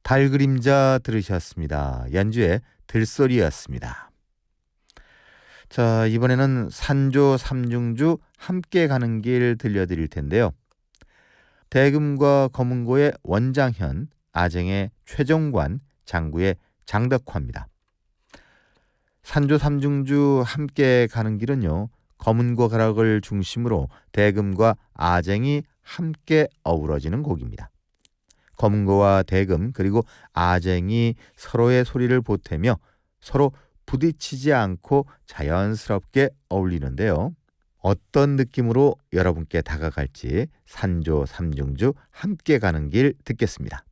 달 그림자 들으셨습니다. 연주의 들소리였습니다. 자, 이번에는 산조 삼중주 함께 가는 길 들려드릴 텐데요. 대금과 검은고의 원장현, 아쟁의 최정관, 장구의 장덕화입니다. 산조 삼중주 함께 가는 길은요, 검은고 가락을 중심으로 대금과 아쟁이 함께 어우러지는 곡입니다. 검은고와 대금 그리고 아쟁이 서로의 소리를 보태며 서로 부딪히지 않고 자연스럽게 어울리는데요. 어떤 느낌으로 여러분께 다가갈지 산조 삼중주 함께 가는 길 듣겠습니다.